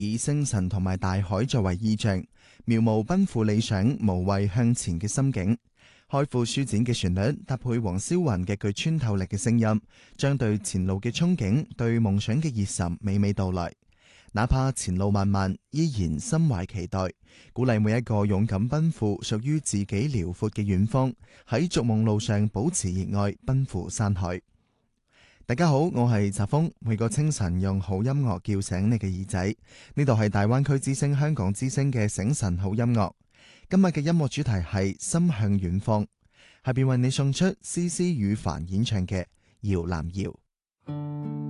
以星辰同埋大海作為意象，描摹奔赴理想、無畏向前嘅心境。開庫書展嘅旋律搭配黃霄雲嘅具穿透力嘅聲音，將對前路嘅憧憬、對夢想嘅熱忱娓娓道來。哪怕前路漫漫，依然心懷期待，鼓勵每一個勇敢奔赴屬於自己遼闊嘅遠方，喺逐夢路上保持熱愛，奔赴山海。大家好，我係澤峰，每個清晨用好音樂叫醒你嘅耳仔。呢度係大灣區之聲香港之聲嘅醒晨好音樂。今日嘅音樂主題係心向遠方，下邊為你送出詩詩羽凡演唱嘅《搖籃搖》。